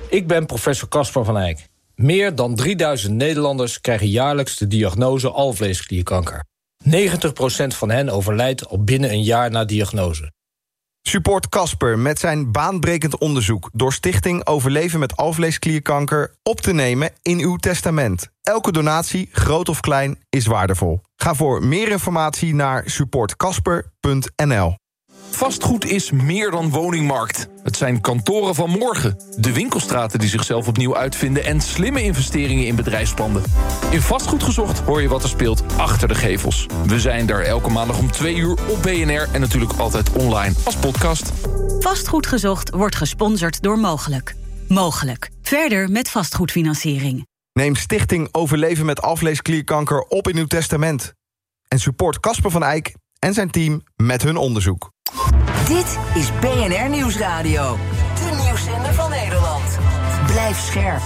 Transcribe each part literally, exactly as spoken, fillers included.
Ik ben professor Casper van Eyck. Meer dan drieduizend Nederlanders krijgen jaarlijks de diagnose alvleesklierkanker. negentig procent van hen overlijdt al binnen een jaar na diagnose. Support Casper met zijn baanbrekend onderzoek door Stichting Overleven met alvleesklierkanker op te nemen in uw testament. Elke donatie, groot of klein, is waardevol. Ga voor meer informatie naar support casper punt n l. Vastgoed is meer dan woningmarkt. Het zijn kantoren van morgen, de winkelstraten die zichzelf opnieuw uitvinden en slimme investeringen in bedrijfspanden. In Vastgoed Gezocht hoor je wat er speelt achter de gevels. We zijn daar elke maandag om twee uur op B N R en natuurlijk altijd online als podcast. Vastgoed Gezocht wordt gesponsord door Mogelijk. Mogelijk. Verder met vastgoedfinanciering. Neem Stichting Overleven met alvleesklierkanker op in uw testament. En support Casper van Eyck en zijn team met hun onderzoek. Dit is B N R Nieuwsradio. De nieuwszender van Nederland. Blijf scherp.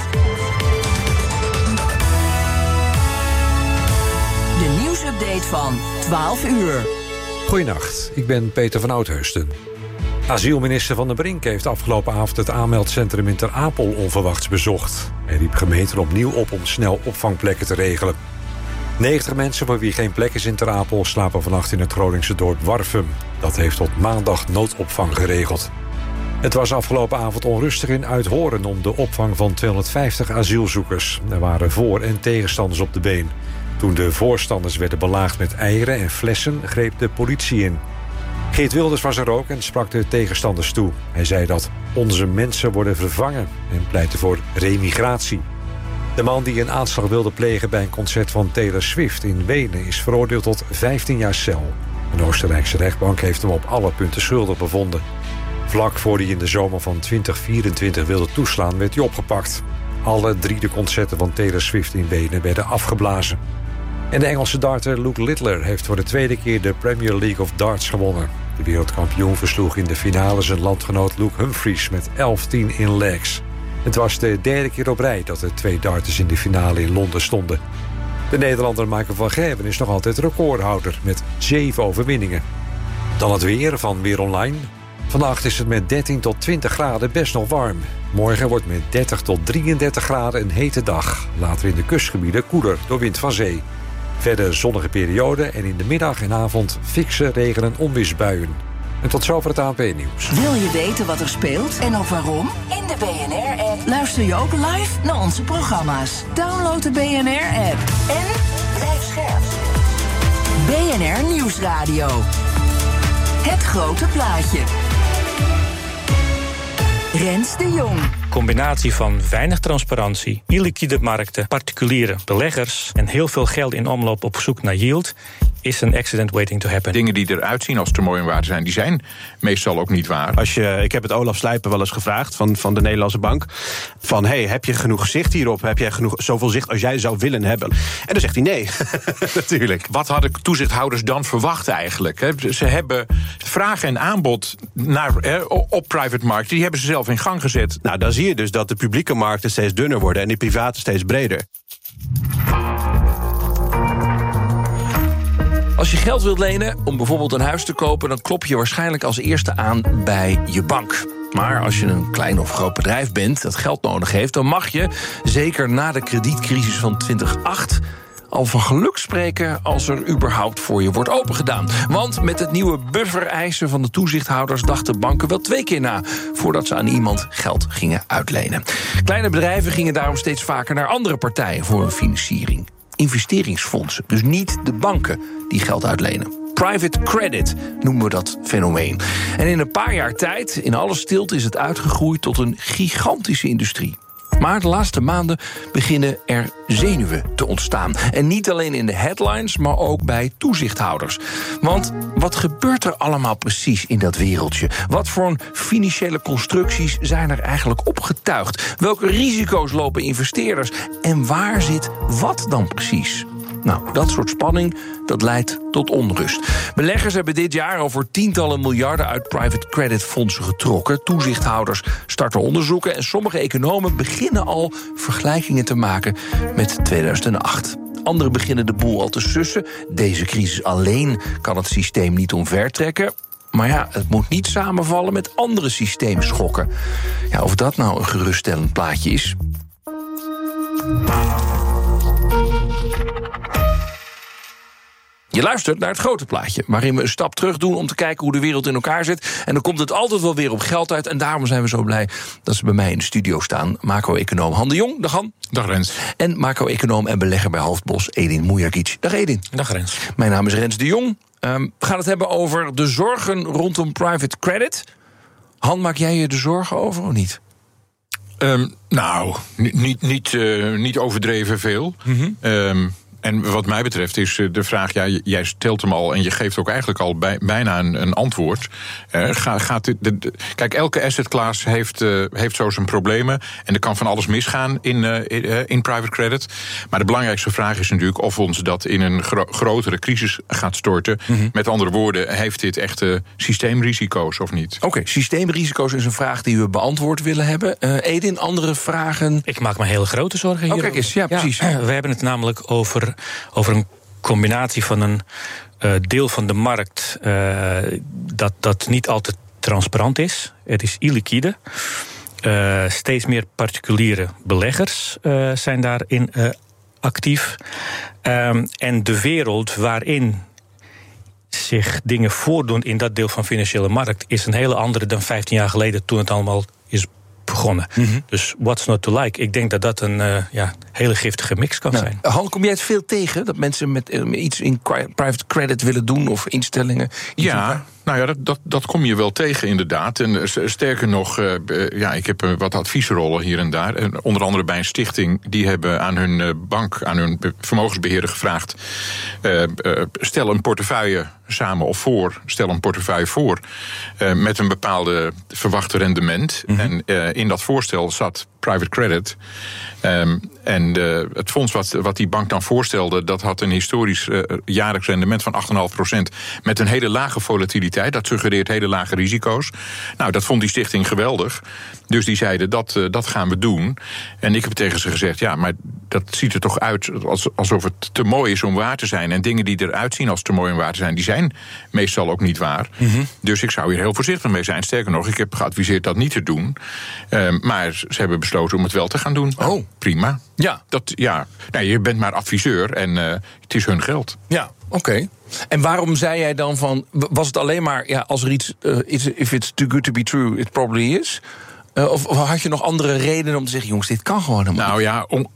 De nieuwsupdate van twaalf uur. Goedenacht, ik ben Peter van Oudheusden. Asielminister Van der Brink heeft afgelopen avond het aanmeldcentrum in Ter Apel onverwachts bezocht. Hij riep gemeenten opnieuw op om snel opvangplekken te regelen. negentig mensen voor wie geen plek is in Ter Apel slapen vannacht in het Groningse dorp Warffum. Dat heeft tot maandag noodopvang geregeld. Het was afgelopen avond onrustig in Uithoren om de opvang van tweehonderdvijftig asielzoekers. Er waren voor- en tegenstanders op de been. Toen de voorstanders werden belaagd met eieren en flessen, greep de politie in. Geert Wilders was er ook en sprak de tegenstanders toe. Hij zei dat onze mensen worden vervangen en pleitte voor remigratie. De man die een aanslag wilde plegen bij een concert van Taylor Swift in Wenen is veroordeeld tot vijftien jaar cel. Een Oostenrijkse rechtbank heeft hem op alle punten schuldig bevonden. Vlak voor hij in de zomer van twintig vierentwintig wilde toeslaan, werd hij opgepakt. Alle drie de concerten van Taylor Swift in Wenen werden afgeblazen. En de Engelse darter Luke Littler heeft voor de tweede keer de Premier League of Darts gewonnen. De wereldkampioen versloeg in de finale zijn landgenoot Luke Humphries met elf tien in legs. Het was de derde keer op rij dat de twee darters in de finale in Londen stonden. De Nederlander Michael van Gerwen is nog altijd recordhouder met zeven overwinningen. Dan het weer van Weer Online. Vannacht is het met dertien tot twintig graden best nog warm. Morgen wordt met dertig tot drieëndertig graden een hete dag. Later in de kustgebieden koeler door wind van zee. Verder zonnige periode en in de middag en avond fikse regen- en onweersbuien. En tot zover het A N P-nieuws. Wil je weten wat er speelt en ook waarom? In de B N R-app luister je ook live naar onze programma's. Download de B N R-app en blijf scherp. B N R Nieuwsradio. Het grote plaatje. Rens de Jong. Combinatie van weinig transparantie, illiquide markten, particuliere beleggers en heel veel geld in omloop op zoek naar yield is een accident waiting to happen. Dingen die eruit zien als termooi en waard zijn, die zijn meestal ook niet waar. Als je, ik heb het Olaf Slijpen wel eens gevraagd van, van de Nederlandse Bank. Van, hey, heb je genoeg zicht hierop? Heb jij genoeg, zoveel zicht als jij zou willen hebben? En dan zegt hij nee, natuurlijk. Wat hadden toezichthouders dan verwacht eigenlijk? He, ze hebben vraag en aanbod naar, he, op private markten, die hebben ze zelf in gang gezet. Nou, dan zie je dus dat de publieke markten steeds dunner worden en die private steeds breder. Als je geld wilt lenen om bijvoorbeeld een huis te kopen, dan klop je waarschijnlijk als eerste aan bij je bank. Maar als je een klein of groot bedrijf bent dat geld nodig heeft, dan mag je, zeker na de kredietcrisis van tweeduizend acht... al van geluk spreken als er überhaupt voor je wordt opengedaan. Want met het nieuwe buffereisen van de toezichthouders dachten banken wel twee keer na voordat ze aan iemand geld gingen uitlenen. Kleine bedrijven gingen daarom steeds vaker naar andere partijen voor hun financiering. Investeringsfondsen, dus niet de banken die geld uitlenen. Private credit noemen we dat fenomeen. En in een paar jaar tijd, in alle stilte, is het uitgegroeid tot een gigantische industrie. Maar de laatste maanden beginnen er zenuwen te ontstaan. En niet alleen in de headlines, maar ook bij toezichthouders. Want wat gebeurt er allemaal precies in dat wereldje? Wat voor financiële constructies zijn er eigenlijk opgetuigd? Welke risico's lopen investeerders? En waar zit wat dan precies? Nou, dat soort spanning, dat leidt tot onrust. Beleggers hebben dit jaar over tientallen miljarden uit private credit fondsen getrokken. Toezichthouders starten onderzoeken en sommige economen beginnen al vergelijkingen te maken met tweeduizend acht. Anderen beginnen de boel al te sussen. Deze crisis alleen kan het systeem niet omvertrekken. Maar ja, het moet niet samenvallen met andere systeemschokken. Ja, of dat nou een geruststellend plaatje is. Je luistert naar het grote plaatje, waarin we een stap terug doen om te kijken hoe de wereld in elkaar zit. En dan komt het altijd wel weer op geld uit. En daarom zijn we zo blij dat ze bij mij in de studio staan. Macro-econoom Han de Jong, dag Han. Dag Rens. En macro-econoom en belegger bij Hoofdbos, Edin Mujagic. Dag Edin. Dag Rens. Mijn naam is Rens de Jong. Um, we gaan het hebben over de zorgen rondom private credit. Han, maak jij je er zorgen over of niet? Um, nou, niet, niet, uh, niet overdreven veel. Mm-hmm. Um, En wat mij betreft is de vraag, ja, jij stelt hem al en je geeft ook eigenlijk al bij, bijna een, een antwoord. Uh, gaat, gaat de, de, de, kijk, elke asset class heeft, uh, heeft zo zijn problemen. En er kan van alles misgaan in, uh, in, uh, in private credit. Maar de belangrijkste vraag is natuurlijk of ons dat in een gro- grotere crisis gaat storten. Mm-hmm. Met andere woorden, heeft dit echt uh, systeemrisico's of niet? Oké, okay, systeemrisico's is een vraag die we beantwoord willen hebben. Uh, Edin, andere vragen? Ik maak me hele grote zorgen hier. Oh, kijk eens, ja, precies. Ja, we hebben het namelijk over... over een combinatie van een uh, deel van de markt uh, dat, dat niet altijd transparant is. Het is illiquide. Uh, steeds meer particuliere beleggers uh, zijn daarin uh, actief. Um, en de wereld waarin zich dingen voordoen in dat deel van de financiële markt is een hele andere dan vijftien jaar geleden toen het allemaal is begonnen. Mm-hmm. Dus what's not to like? Ik denk dat dat een uh, ja, hele giftige mix kan nou, zijn. Han, kom jij het veel tegen dat mensen met uh, iets in private credit willen doen of instellingen? Ja, nou ja, dat, dat, dat kom je wel tegen inderdaad. En sterker nog, uh, ja, ik heb uh, wat adviesrollen hier en daar. En onder andere bij een stichting, die hebben aan hun uh, bank, aan hun vermogensbeheerder gevraagd, Uh, uh, stel een portefeuille samen of voor, stel een portefeuille voor uh, met een bepaalde verwachte rendement. Mm-hmm. En uh, in dat voorstel zat private credit. Um, en uh, het fonds wat, wat die bank dan voorstelde, dat had een historisch uh, jaarlijks rendement van acht komma vijf procent met een hele lage volatiliteit. Dat suggereert hele lage risico's. Nou, dat vond die stichting geweldig. Dus die zeiden, dat, uh, dat gaan we doen. En ik heb tegen ze gezegd, ja, maar dat ziet er toch uit alsof het te mooi is om waar te zijn. En dingen die eruit zien als te mooi om waar te zijn, die zijn meestal ook niet waar. Mm-hmm. Dus ik zou hier heel voorzichtig mee zijn. Sterker nog, ik heb geadviseerd dat niet te doen. Um, maar ze hebben besloten om het wel te gaan doen. Oh, nou, prima. Ja. Dat, ja. Nou, je bent maar adviseur en uh, het is hun geld. Ja, oké. Okay. En waarom zei jij dan van, was het alleen maar, ja, als er iets, uh, if it's too good to be true, it probably is? Uh, of, of had je nog andere redenen om te zeggen, jongens, dit kan gewoon helemaal Nou niet? ja, om...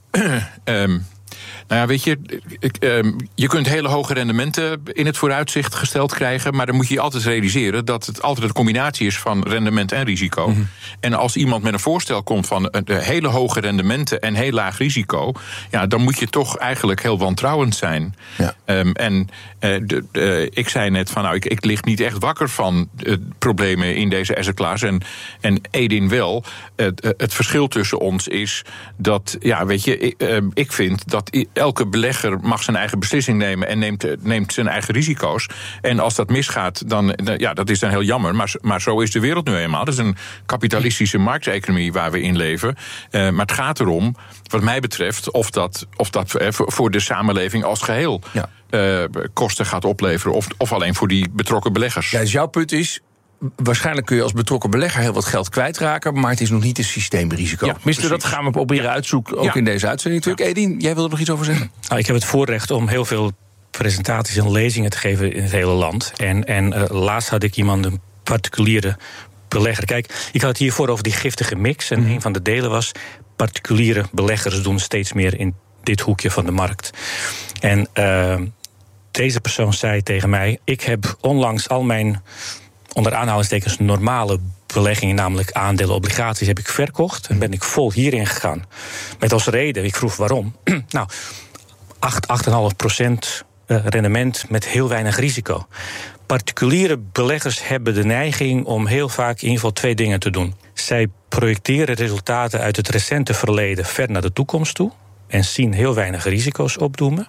um, Nou ja, weet je, ik, um, je kunt hele hoge rendementen in het vooruitzicht gesteld krijgen, maar dan moet je je altijd realiseren dat het altijd een combinatie is van rendement en risico. Mm-hmm. En als iemand met een voorstel komt van uh, hele hoge rendementen en heel laag risico, ja, dan moet je toch eigenlijk heel wantrouwend zijn. Ja. Um, en uh, de, de, ik zei net van, nou, ik, ik lig niet echt wakker van uh, problemen in deze asset class. En, en Edin wel. Uh, het verschil tussen ons is dat, ja, weet je, ik, uh, ik vind dat elke belegger mag zijn eigen beslissing nemen en neemt, neemt zijn eigen risico's. En als dat misgaat, dan, ja, dat is dan heel jammer. Maar, maar zo is de wereld nu eenmaal. Dat is een kapitalistische markteconomie waar we in leven. Uh, maar het gaat erom, wat mij betreft, of dat, of dat uh, voor de samenleving als geheel ja. uh, kosten gaat opleveren. Of, of alleen voor die betrokken beleggers. Ja, dus jouw punt is, waarschijnlijk kun je als betrokken belegger heel wat geld kwijtraken, maar het is nog niet een systeemrisico. Ja, Mister, dat gaan we proberen ja. uitzoeken, ook ja. in deze uitzending natuurlijk. Ja. Edin, jij wilde er nog iets over zeggen? Nou, ik heb het voorrecht om heel veel presentaties en lezingen te geven in het hele land. En, en uh, laatst had ik iemand, een particuliere belegger. Kijk, ik had het hiervoor over die giftige mix. En mm. een van de delen was, particuliere beleggers doen steeds meer in dit hoekje van de markt. En uh, deze persoon zei tegen mij, ik heb onlangs al mijn, onder aanhalingstekens, normale beleggingen, namelijk aandelen, obligaties, heb ik verkocht. En ben ik vol hierin gegaan. Met als reden, ik vroeg waarom. nou, acht, acht komma vijf procent rendement met heel weinig risico. Particuliere beleggers hebben de neiging om heel vaak in ieder geval twee dingen te doen. Zij projecteren resultaten uit het recente verleden ver naar de toekomst toe en zien heel weinig risico's opdoemen.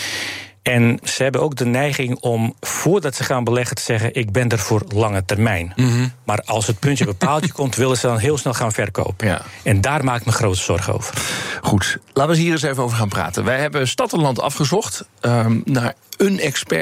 En ze hebben ook de neiging om, voordat ze gaan beleggen, te zeggen, ik ben er voor lange termijn. Mm-hmm. Maar als het puntje bepaaltje komt, willen ze dan heel snel gaan verkopen. Ja. En daar maak ik me grote zorgen over. Goed, laten we hier eens even over gaan praten. Wij hebben Stad en Land afgezocht um, naar een expert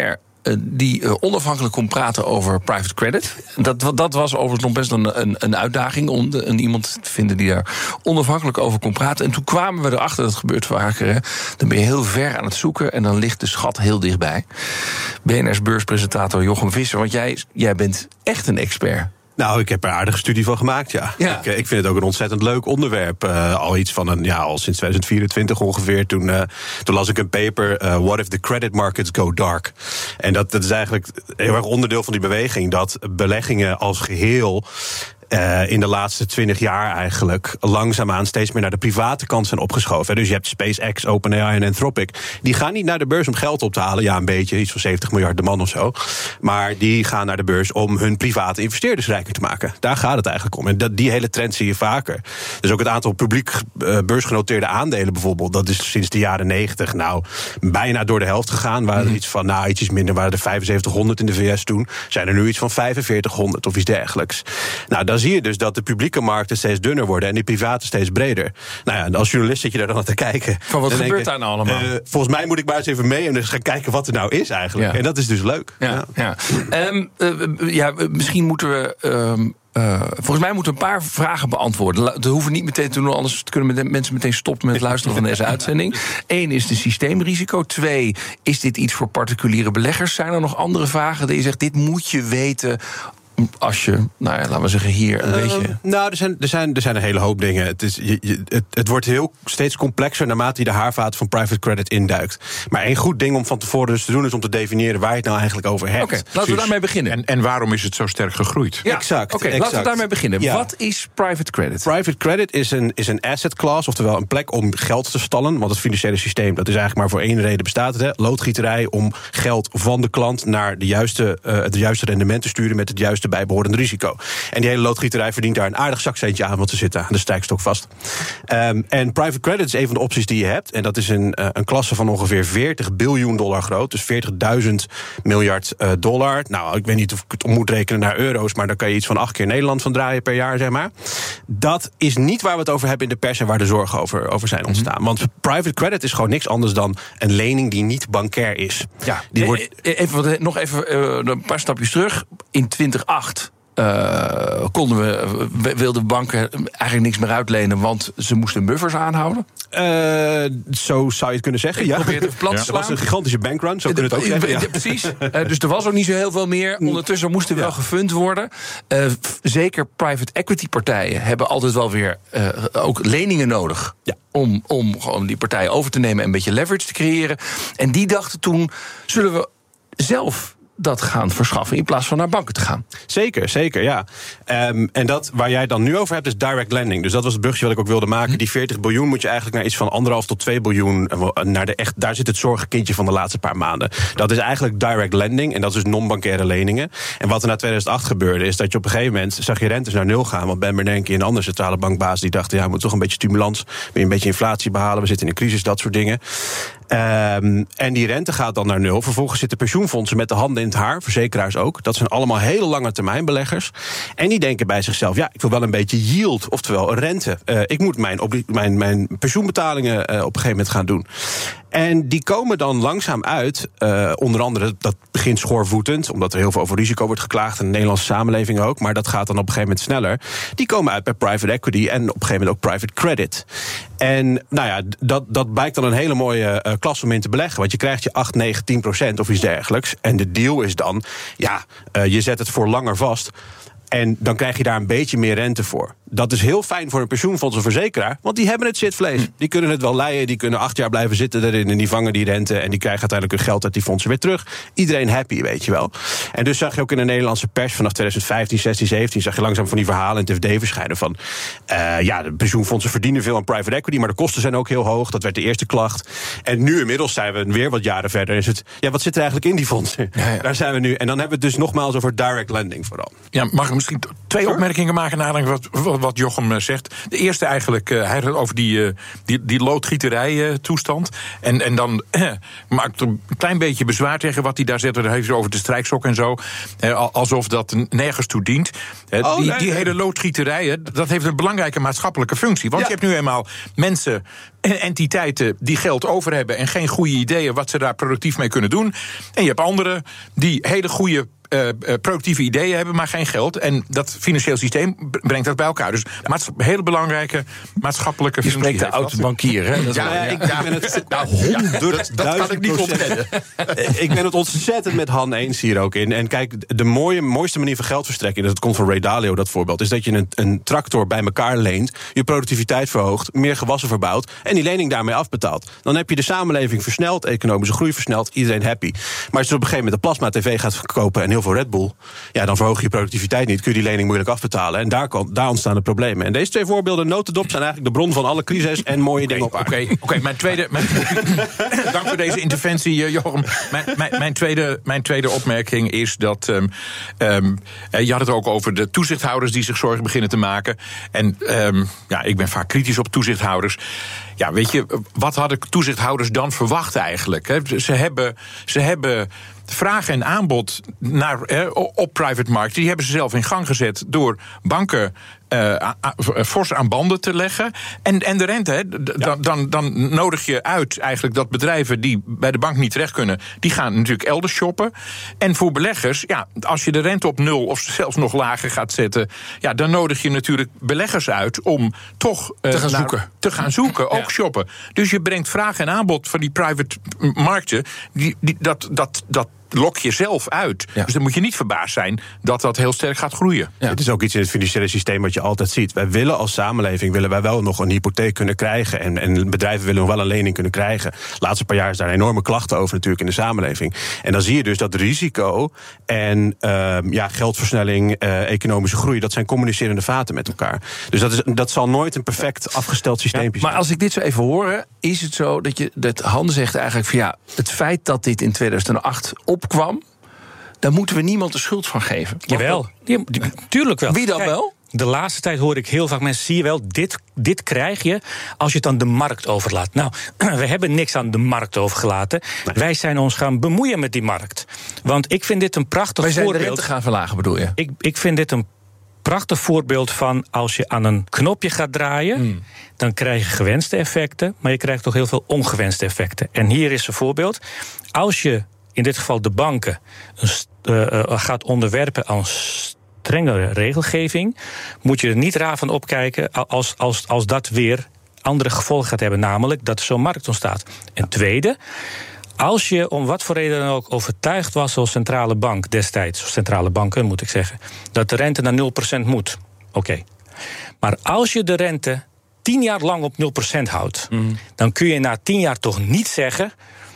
uh, die uh, onafhankelijk kon praten over private credit. Dat, dat was overigens nog best een, een, een uitdaging om de, een, iemand te vinden die daar onafhankelijk over kon praten. En toen kwamen we erachter, dat gebeurt vaker, hè, dan ben je heel ver aan het zoeken en dan ligt de schat heel dichtbij. B N R's beurspresentator Jochem Visser, want jij, jij bent echt een expert. Nou, ik heb er een aardige studie van gemaakt, ja. ja. Ik, ik vind het ook een ontzettend leuk onderwerp. Uh, al iets van een, ja, al sinds tweeduizend vierentwintig ongeveer. Toen, uh, toen las ik een paper, uh, What if the credit markets go dark? En dat, dat is eigenlijk heel erg onderdeel van die beweging, dat beleggingen als geheel Uh, in de laatste twintig jaar eigenlijk langzaamaan steeds meer naar de private kant zijn opgeschoven. Dus je hebt SpaceX, OpenAI en Anthropic. Die gaan niet naar de beurs om geld op te halen. Ja, een beetje, iets van zeventig miljard de man of zo. Maar die gaan naar de beurs om hun private investeerders rijker te maken. Daar gaat het eigenlijk om. En dat, die hele trend zie je vaker. Dus ook het aantal publiek uh, beursgenoteerde aandelen bijvoorbeeld, dat is sinds de jaren negentig nou bijna door de helft gegaan. Waren er mm. iets van, nou ietsjes minder, waren er vijfenzeventighonderd in de V S toen. Zijn er nu iets van vijfenveertighonderd of iets dergelijks. Nou, dan zie je dus dat de publieke markten steeds dunner worden en die private steeds breder. Nou ja, als journalist zit je daar dan aan te kijken. Van wat gebeurt denken, daar nou allemaal? Uh, volgens mij moet ik maar eens even mee en dus gaan kijken wat er nou is eigenlijk. Ja. En dat is dus leuk. Ja, ja. Ja. Um, uh, ja misschien moeten we Um Uh, volgens mij moeten we een paar vragen beantwoorden. Dat hoeven we niet meteen te doen, anders kunnen mensen meteen stoppen met het luisteren van deze uitzending. Eén is de systeemrisico. Twee, is dit iets voor particuliere beleggers? Zijn er nog andere vragen dat je zegt, dit moet je weten als je, nou ja, laten we zeggen, hier een uh, beetje. Nou, er zijn, er, zijn, er zijn een hele hoop dingen. Het, is, je, je, het, het wordt heel steeds complexer naarmate je de haarvaten van private credit induikt. Maar één goed ding om van tevoren dus te doen is om te definiëren waar je het nou eigenlijk over hebt. Oké, okay, laten we daarmee beginnen. En, en waarom is het zo sterk gegroeid? Ja, exact. Oké, okay, laten we daarmee beginnen. Ja. Wat is private credit? Private credit is een, is een asset class, oftewel een plek om geld te stallen. Want het financiële systeem, dat is eigenlijk maar voor één reden bestaat het. Hè? Loodgieterij om geld van de klant naar de juiste, uh, het juiste rendement te sturen met het juiste bijbehorende risico. En die hele loodgieterij verdient daar een aardig zakcentje aan, want ze zitten aan de strijkstok vast. Um, en private credit is een van de opties die je hebt. En dat is een, uh, een klasse van ongeveer veertig biljoen dollar groot. Dus veertigduizend miljard uh, dollar. Nou, ik weet niet of ik het om moet rekenen naar euro's, maar daar kan je iets van acht keer Nederland van draaien per jaar, zeg maar. Dat is niet waar we het over hebben in de pers en waar de zorgen over, over zijn ontstaan. Mm-hmm. Want private credit is gewoon niks anders dan een lening die niet bankair is. Ja, die wordt... even, nog even uh, een paar stapjes terug. In twintig acht Uh, konden we, wilden banken eigenlijk niks meer uitlenen, want ze moesten buffers aanhouden? Uh, zo zou je het kunnen zeggen, ja. Probeer het even plat te ja. slaan. Dat was een gigantische bankrun, zo kunnen we het ook zeggen. Ja. Ja, precies. Uh, dus er was ook niet zo heel veel meer. Ondertussen moesten wel ja. gefund worden. Uh, zeker private equity partijen hebben altijd wel weer uh, ook leningen nodig. Ja. Om, om gewoon die partijen over te nemen en een beetje leverage te creëren. En die dachten toen, zullen we zelf dat gaan verschaffen in plaats van naar banken te gaan. Zeker, zeker, ja. Um, en dat waar jij dan nu over hebt is direct lending. Dus dat was het bruggetje wat ik ook wilde maken. Hm. Die veertig biljoen moet je eigenlijk naar iets van anderhalf tot twee biljoen. Naar de echt, daar zit het zorgenkindje van de laatste paar maanden. Dat is eigenlijk direct lending en dat is dus non-bankaire leningen. En wat er na tweeduizend acht gebeurde is dat je op een gegeven moment zag je rentes naar nul gaan. Want Ben Bernanke en andere centrale bankbaas die dachten, ja, we moeten toch een beetje stimulans, weer een beetje inflatie behalen. We zitten in een crisis, dat soort dingen. Um, en die rente gaat dan naar nul. Vervolgens zitten pensioenfondsen met de handen in het haar, verzekeraars ook. Dat zijn allemaal hele lange termijn beleggers. En die denken bij zichzelf, ja, ik wil wel een beetje yield, oftewel een rente. Uh, ik moet mijn, mijn, mijn pensioenbetalingen uh, op een gegeven moment gaan doen. En die komen dan langzaam uit, uh, onder andere, dat begint schoorvoetend, omdat er heel veel over risico wordt geklaagd, in de Nederlandse samenleving ook, maar dat gaat dan op een gegeven moment sneller. Die komen uit bij private equity en op een gegeven moment ook private credit. En nou ja, dat, dat blijkt dan een hele mooie uh, klas om in te beleggen, want je krijgt je acht, negen, tien procent of iets dergelijks. En de deal is dan, ja, uh, je zet het voor langer vast. En dan krijg je daar een beetje meer rente voor. Dat is heel fijn voor een pensioenfonds of verzekeraar, want die hebben het zitvlees. Die kunnen het wel leiden, die kunnen acht jaar blijven zitten erin en die vangen die rente en die krijgen uiteindelijk hun geld uit die fondsen weer terug. Iedereen happy, weet je wel. En dus zag je ook in de Nederlandse pers vanaf twintig vijftien, zestien, zeventien... zag je langzaam van die verhalen in het F D verschijnen van Uh, ja, de pensioenfondsen verdienen veel aan private equity, maar de kosten zijn ook heel hoog. Dat werd de eerste klacht. En nu inmiddels zijn we weer wat jaren verder. Is het, ja, wat zit er eigenlijk in die fondsen? Ja, ja. Daar zijn we nu. En dan hebben we het dus nogmaals over direct lending vooral. Ja, mag ik misschien twee opmerkingen maken nadat wat, wat wat Jochem zegt. De eerste eigenlijk, uh, hij had het over die, uh, die, die loodgieterij toestand. En, en dan uh, maakt er een klein beetje bezwaar tegen wat hij daar zet. Dat heeft over de strijkstok en zo. Uh, alsof dat nergens toe dient. Uh, oh, die nee, die nee. hele loodgieterij, dat heeft een belangrijke maatschappelijke functie. Want ja. je hebt nu eenmaal mensen en entiteiten die geld over hebben en geen goede ideeën wat ze daar productief mee kunnen doen. En je hebt anderen die hele goede Uh, productieve ideeën hebben, maar geen geld. En dat financieel systeem brengt dat bij elkaar. Dus maats- hele belangrijke maatschappelijke Je functie. spreekt de oud-bankier, hè? Dat Ja, wel, ja, ik, ik ben het nou, honderd, dat kan ik niet ontkennen. Ik ben het ontzettend met Han eens hier ook in. En kijk, de mooie, mooiste manier van geldverstrekking, dat komt van Ray Dalio, dat voorbeeld, is dat je een, een tractor bij elkaar leent, je productiviteit verhoogt, meer gewassen verbouwt en die lening daarmee afbetaalt. Dan heb je de samenleving versneld, economische groei versneld, iedereen happy. Maar als je op een gegeven moment een plasma-tv gaat kopen en heel veel Red Bull, ja, dan verhoog je productiviteit niet, kun je die lening moeilijk afbetalen. En daar, kan, daar ontstaan de problemen. En deze twee voorbeelden, notendop, zijn eigenlijk de bron van alle crises en mooie dingen op aarde. Oké, okay, okay, mijn tweede. Mijn, dank voor deze interventie, Jochem. Mijn, mijn, mijn, tweede, mijn tweede opmerking is dat. Um, um, je had het ook over de toezichthouders die zich zorgen beginnen te maken. En um, ja, ik ben vaak kritisch op toezichthouders. Ja, weet je, wat hadden toezichthouders dan verwacht eigenlijk? Hè? Ze hebben. Ze hebben vraag en aanbod naar, eh, op private markets, die hebben ze zelf in gang gezet door banken uh, a, a, fors aan banden te leggen. En, en de rente, hè, d- ja. dan, dan nodig je uit eigenlijk dat bedrijven die bij de bank niet terecht kunnen, die gaan natuurlijk elders shoppen. En voor beleggers, ja, als je de rente op nul of zelfs nog lager gaat zetten, ja, dan nodig je natuurlijk beleggers uit om toch uh, te gaan naar, zoeken. Te gaan zoeken, ook ja. shoppen. Dus je brengt vraag en aanbod van die private markten, die, die, dat, dat, dat lok je zelf uit. Ja. Dus dan moet je niet verbaasd zijn dat dat heel sterk gaat groeien. Ja. Het is ook iets in het financiële systeem wat je altijd ziet. Wij willen als samenleving willen wij wel nog een hypotheek kunnen krijgen. En, en bedrijven willen nog wel een lening kunnen krijgen. De laatste paar jaar is daar enorme klachten over natuurlijk in de samenleving. En dan zie je dus dat risico en uh, ja, geldversnelling, uh, economische groei, dat zijn communicerende vaten met elkaar. Dus dat, is, dat zal nooit een perfect afgesteld systeem ja, zijn. Maar als ik dit zo even hoor, is het zo dat je dat Han zegt eigenlijk van ja, het feit dat dit in tweeduizend acht opkwam, daar moeten we niemand de schuld van geven. Jawel, die, die, tuurlijk wel. Wie dan Kijk, wel? De laatste tijd hoor ik heel vaak mensen, zie je wel, dit, dit krijg je als je het aan de markt overlaat. Nou, we hebben niks aan de markt overgelaten. Nee. Wij zijn ons gaan bemoeien met die markt. Want ik vind dit een prachtig Wij zijn voorbeeld. de rente gaan verlagen, bedoel je? Ik, ik vind dit een prachtig voorbeeld van als je aan een knopje gaat draaien, hmm. dan krijg je gewenste effecten, maar je krijgt toch heel veel ongewenste effecten. En hier is een voorbeeld. Als je in dit geval de banken uh, uh, gaat onderwerpen aan strengere regelgeving, moet je er niet raar van opkijken als, als, als dat weer andere gevolgen gaat hebben, namelijk dat er zo'n markt ontstaat. En tweede, als je om wat voor reden dan ook overtuigd was als centrale bank destijds, of centrale banken moet ik zeggen, dat de rente naar nul procent moet, oké. Okay. Maar als je de rente tien jaar lang op nul procent houdt, mm. dan kun je na tien jaar toch niet zeggen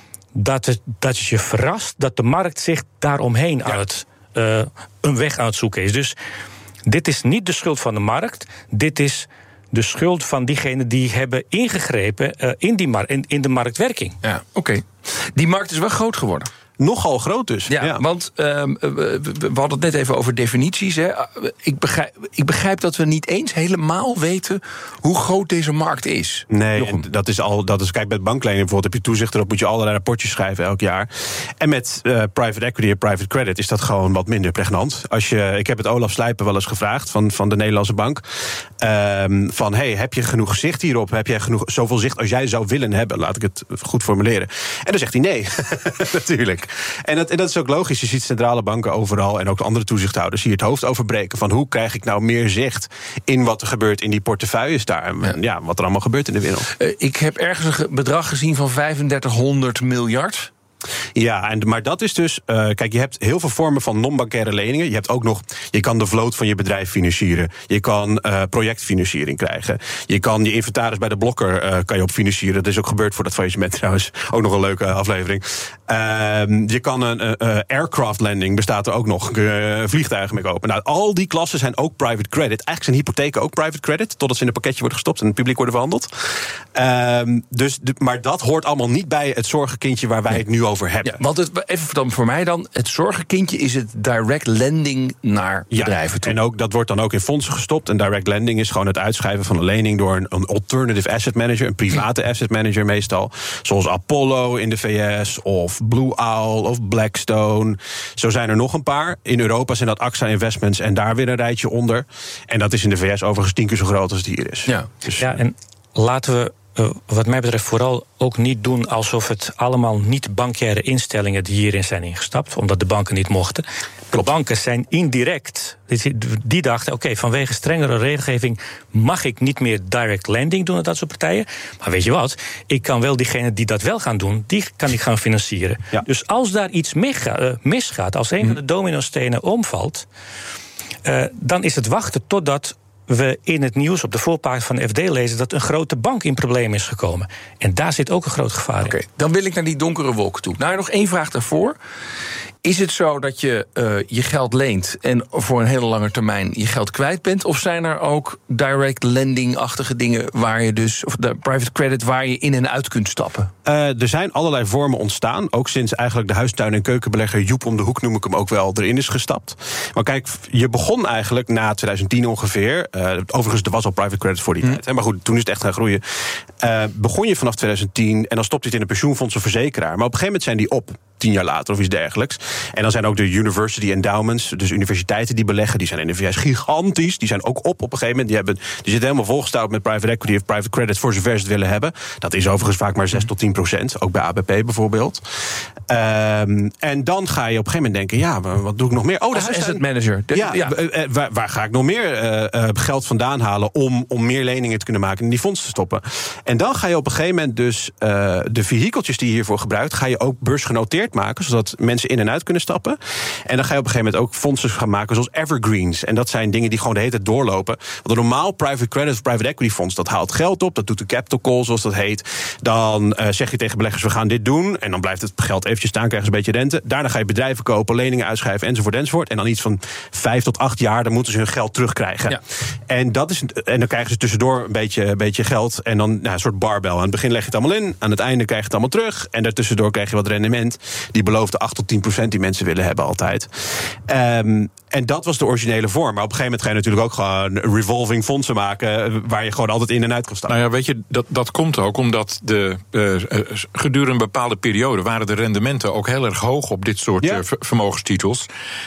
dat het, dat het je verrast dat de markt zich daaromheen ja. aan het, uh, een weg aan het zoeken is. Dus dit is niet de schuld van de markt, dit is de schuld van diegenen die hebben ingegrepen uh, in, die mar- in, in de marktwerking. Ja, oké. Okay. Die markt is wel groot geworden. Nogal groot dus. Ja, ja. want uh, we, we hadden het net even over definities. Hè. Ik, begrijp, ik begrijp dat we niet eens helemaal weten hoe groot deze markt is. Nee, en dat is al. Dat is, kijk, met banklening bijvoorbeeld heb je toezicht erop, moet je allerlei rapportjes schrijven elk jaar. En met uh, private equity en private credit is dat gewoon wat minder pregnant. Als je, ik heb het Olaf Slijpen wel eens gevraagd van, van de Nederlandse Bank. Um, van hey, heb je genoeg zicht hierop? Heb jij genoeg zoveel zicht als jij zou willen hebben? Laat ik het goed formuleren. En dan zegt hij nee, natuurlijk. En dat, en dat is ook logisch. Je ziet centrale banken overal en ook de andere toezichthouders hier het hoofd overbreken van hoe krijg ik nou meer zicht in wat er gebeurt in die portefeuilles daar. En ja, wat er allemaal gebeurt in de wereld. Uh, ik heb ergens een bedrag gezien van vijfendertighonderd miljard. Ja, en, maar dat is dus. Uh, kijk, je hebt heel veel vormen van non-bankaire leningen. Je hebt ook nog. Je kan de vloot van je bedrijf financieren. Je kan uh, projectfinanciering krijgen. Je kan je inventaris bij de blokker uh, kan je op financieren. Dat is ook gebeurd voor dat faillissement trouwens. Ook nog een leuke aflevering. Uh, je kan een uh, uh, aircraft lending, bestaat er ook nog, uh, vliegtuigen mee kopen. Nou, al die klassen zijn ook private credit. Eigenlijk zijn hypotheken ook private credit, totdat ze in een pakketje worden gestopt en in het publiek worden verhandeld. Uh, dus de, maar dat hoort allemaal niet bij het zorgenkindje waar wij nee. het nu over hebben. Ja, want het, even dan voor mij dan, het zorgenkindje is het direct lending naar bedrijven ja, toe. En ook, dat wordt dan ook in fondsen gestopt. En direct lending is gewoon het uitschrijven van een lening door een, een alternative asset manager, een private hm. asset manager meestal. Zoals Apollo in de V S of Blue Owl of Blackstone. Zo zijn er nog een paar. In Europa zijn dat A X A Investments en daar weer een rijtje onder. En dat is in de V S overigens tien keer zo groot als het hier is. Ja, dus, ja en laten we uh, wat mij betreft vooral ook niet doen alsof het allemaal niet-bankaire instellingen die hierin zijn ingestapt, omdat de banken niet mochten. De banken zijn indirect, die dachten, oké, okay, vanwege strengere regelgeving mag ik niet meer direct lending doen aan dat soort partijen. Maar weet je wat, ik kan wel diegenen die dat wel gaan doen, die kan ik gaan financieren. Ja. Dus als daar iets misgaat, als een van de dominostenen omvalt, uh, dan is het wachten totdat we in het nieuws op de voorpagina van de F D lezen dat een grote bank in problemen is gekomen. En daar zit ook een groot gevaar okay, in. Dan wil ik naar die donkere wolken toe. Nou, nog één vraag daarvoor. Is het zo dat je uh, je geld leent en voor een hele lange termijn je geld kwijt bent? Of zijn er ook direct lending-achtige dingen waar je dus, of de private credit waar je in en uit kunt stappen? Uh, er zijn allerlei vormen ontstaan. Ook sinds eigenlijk de huistuin- en keukenbelegger Joep om de hoek, noem ik hem ook wel, erin is gestapt. Maar kijk, je begon eigenlijk na twintig tien ongeveer. Uh, overigens, er was al private credit voor die hmm. tijd. Hè, maar goed, toen is het echt gaan groeien. Uh, begon je vanaf twintig tien en dan stopt je het in een pensioenfonds of verzekeraar. Maar op een gegeven moment zijn die op. Tien jaar later of iets dergelijks. En dan zijn ook de university endowments, dus universiteiten die beleggen, die zijn in de V S gigantisch. Die zijn ook op op een gegeven moment. Die, hebben, die zitten helemaal volgestouwd met private equity of private credit voor zover ze het willen hebben. Dat is overigens vaak maar zes tot tien procent. Ook bij A B P bijvoorbeeld. Um, en dan ga je op een gegeven moment denken, ja, wat doe ik nog meer? Oh, de Als asset manager. De, ja, ja. Uh, waar, waar ga ik nog meer uh, uh, geld vandaan halen om, om meer leningen te kunnen maken en in die fondsen te stoppen? En dan ga je op een gegeven moment dus uh, de vehikeltjes die je hiervoor gebruikt, ga je ook beursgenoteerd maken, zodat mensen in en uit kunnen stappen. En dan ga je op een gegeven moment ook fondsen gaan maken zoals evergreens. En dat zijn dingen die gewoon de hele tijd doorlopen. Want een normaal private credit of private equity fonds, dat haalt geld op, dat doet de capital call, zoals dat heet. Dan uh, zeg je tegen beleggers, we gaan dit doen. En dan blijft het geld eventjes staan, krijgen ze een beetje rente. Daarna ga je bedrijven kopen, leningen uitschrijven, enzovoort, enzovoort. En dan iets van vijf tot acht jaar, dan moeten ze hun geld terugkrijgen. Ja. En, dat is, en dan krijgen ze tussendoor een beetje, een beetje geld. En dan nou, een soort barbell. Aan het begin leg je het allemaal in, aan het einde krijg je het allemaal terug. En daartussendoor krijg je wat rendement. Die beloofde acht tot tien procent die mensen willen hebben altijd. Um, en dat was de originele vorm. Maar op een gegeven moment ga je natuurlijk ook gewoon revolving fondsen maken, waar je gewoon altijd in en uit kan staan. Nou ja, weet je, dat, dat komt ook omdat de, uh, gedurende een bepaalde periode waren de rendementen ook heel erg hoog op dit soort ja. uh, vermogenstitels.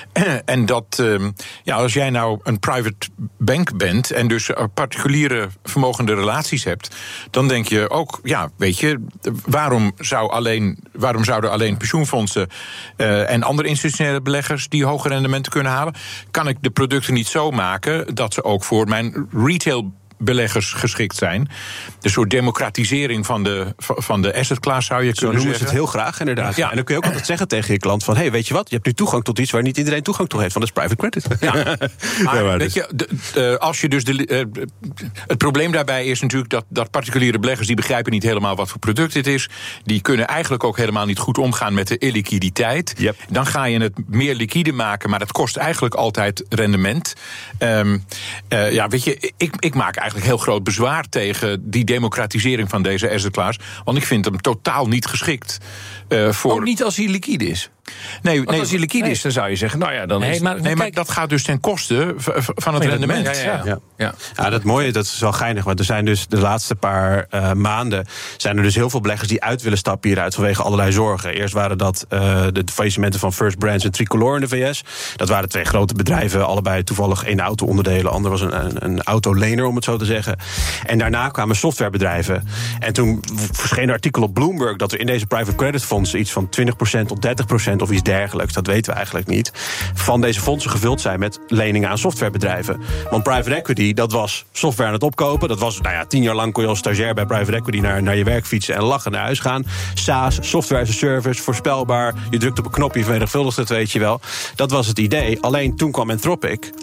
En dat, uh, ja, als jij nou een private bank bent en dus particuliere vermogende relaties hebt, dan denk je ook, ja, weet je, waarom zou alleen, waarom zouden alleen pensioenfondsen uh, en andere institutionele beleggers die hoge rendementen kunnen halen? Kan ik de producten niet zo maken dat ze ook voor mijn retail beleggers geschikt zijn. De soort democratisering van de, van de asset class zou je Zo kunnen zeggen. Zo noemen ze het heel graag, inderdaad. Ja. En dan kun je ook altijd zeggen tegen je klant van, hey, weet je wat, je hebt nu toegang tot iets waar niet iedereen toegang toe heeft, van dat is private credit. Ja. Maar, ja, maar weet je, de, de, als je dus de, uh, het probleem daarbij is natuurlijk dat, dat particuliere beleggers, die begrijpen niet helemaal wat voor product dit is. Die kunnen eigenlijk ook helemaal niet goed omgaan met de illiquiditeit. Yep. Dan ga je het meer liquide maken, maar dat kost eigenlijk altijd rendement. Um, uh, ja, weet je, ik, ik maak eigenlijk heel groot bezwaar tegen die democratisering van deze asset class, want ik vind hem totaal niet geschikt uh, voor. Ook niet als hij liquide is. Nee, Want nee, als hij liquide nee. is, dan zou je zeggen, nou ja, dan nee, is maar, nee, maar dat gaat dus ten koste van het rendement. Ja, ja, ja. Ja. ja, dat mooie, dat is wel geinig, want er zijn dus de laatste paar uh, maanden zijn er dus heel veel beleggers die uit willen stappen hieruit vanwege allerlei zorgen. Eerst waren dat uh, de faillissementen van First Brands en Tricolor in de V S. Dat waren twee grote bedrijven, allebei toevallig één auto-onderdelen, ander was een, een, een autolener, om het zo te zeggen. En daarna kwamen softwarebedrijven. En toen verscheen een artikel op Bloomberg dat er in deze private credit fondsen iets van twintig procent tot dertig procent of iets dergelijks, dat weten we eigenlijk niet, van deze fondsen gevuld zijn met leningen aan softwarebedrijven. Want private equity, dat was software aan het opkopen. Dat was, nou ja, tien jaar lang kon je als stagiair bij private equity naar, naar je werk fietsen en lachen naar huis gaan. SaaS, software as a service, voorspelbaar. Je drukt op een knopje, vermenigvuldigt het, weet je wel. Dat was het idee. Alleen toen kwam Anthropic.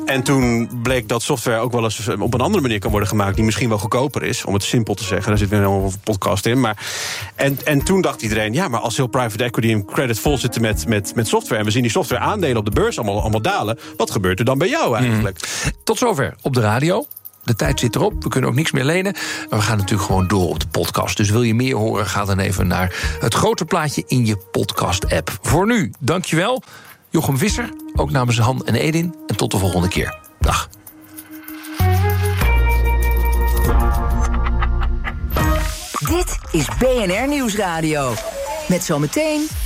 En toen bleek dat software ook wel eens op een andere manier kan worden gemaakt, die misschien wel goedkoper is, om het simpel te zeggen. Daar zit weer een podcast in. Maar, en, en toen dacht iedereen, ja, maar als heel private equity en credit vol zitten met, met, met software, en we zien die software aandelen op de beurs allemaal, allemaal dalen, wat gebeurt er dan bij jou eigenlijk? Mm. Tot zover op de radio. De tijd zit erop, we kunnen ook niks meer lenen. Maar we gaan natuurlijk gewoon door op de podcast. Dus wil je meer horen, ga dan even naar het grote plaatje in je podcast-app. Voor nu, dankjewel. Jochem Visser, ook namens Han en Edin. En tot de volgende keer. Dag. Dit is B N R Nieuwsradio. Met zometeen